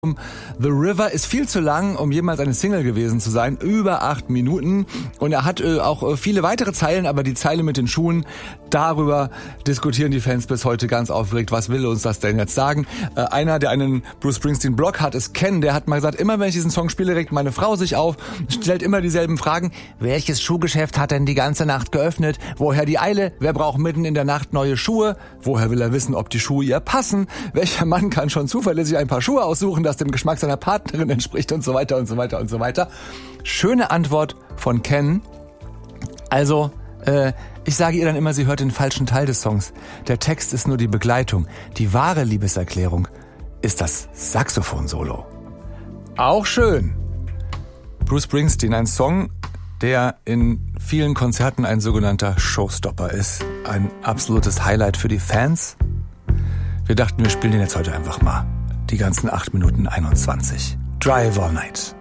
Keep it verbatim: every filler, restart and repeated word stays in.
The River ist viel zu lang, um jemals eine Single gewesen zu sein. Über acht Minuten. Und er hat äh, auch äh, viele weitere Zeilen, aber die Zeile mit den Schuhen, darüber diskutieren die Fans bis heute ganz aufgeregt. Was will uns das denn jetzt sagen? Äh, einer, der einen Bruce Springsteen-Blog hat, ist Ken. Der hat mal gesagt, immer wenn ich diesen Song spiele, regt meine Frau sich auf, stellt immer dieselben Fragen. Welches Schuhgeschäft hat denn die ganze Nacht geöffnet? Woher die Eile? Wer braucht mitten in der Nacht neue Schuhe? Woher will er wissen, ob die Schuhe ihr passen? Welcher Mann kann schon zuverlässig ein paar Schuhe aussuchen, das dem Geschmack seiner Partnerin entspricht und so weiter und so weiter und so weiter. Schöne Antwort von Ken. Also, äh, ich sage ihr dann immer, sie hört den falschen Teil des Songs. Der Text ist nur die Begleitung. Die wahre Liebeserklärung ist das Saxophon-Solo. Auch schön. Bruce Springsteen, ein Song, der in vielen Konzerten ein sogenannter Showstopper ist. Ein absolutes Highlight für die Fans. Wir dachten, wir spielen den jetzt heute einfach mal. Die ganzen acht Minuten einundzwanzig. Drive All Night.